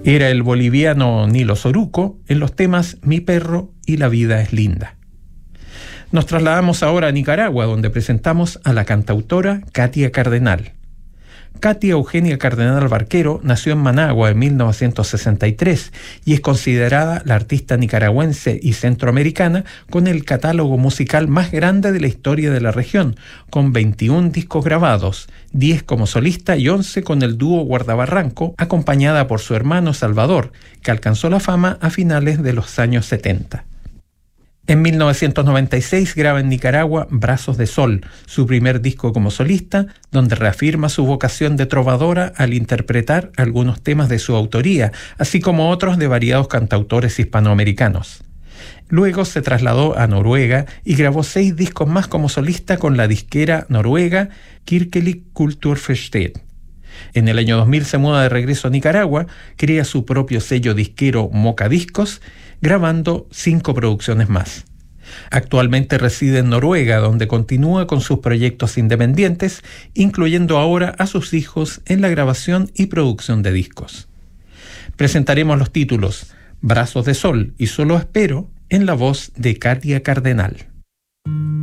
Era el boliviano Nilo Soruco en los temas Mi perro y La vida es linda. Nos trasladamos ahora a Nicaragua, donde presentamos a la cantautora Katia Cardenal. Katia Eugenia Cardenal Barquero nació en Managua en 1963 y es considerada la artista nicaragüense y centroamericana con el catálogo musical más grande de la historia de la región, con 21 discos grabados, 10 como solista y 11 con el dúo Guardabarranco, acompañada por su hermano Salvador, que alcanzó la fama a finales de los años 70. En 1996 graba en Nicaragua Brazos de Sol, su primer disco como solista, donde reafirma su vocación de trovadora al interpretar algunos temas de su autoría, así como otros de variados cantautores hispanoamericanos. Luego se trasladó a Noruega y grabó 6 discos más como solista con la disquera noruega Kirkelig Kulturfested. En el año 2000 se muda de regreso a Nicaragua, crea su propio sello disquero Moca Discos, grabando 5 producciones más. Actualmente reside en Noruega, donde continúa con sus proyectos independientes, incluyendo ahora a sus hijos en la grabación y producción de discos. Presentaremos los títulos Brazos de Sol y Solo Espero en la voz de Katia Cardenal.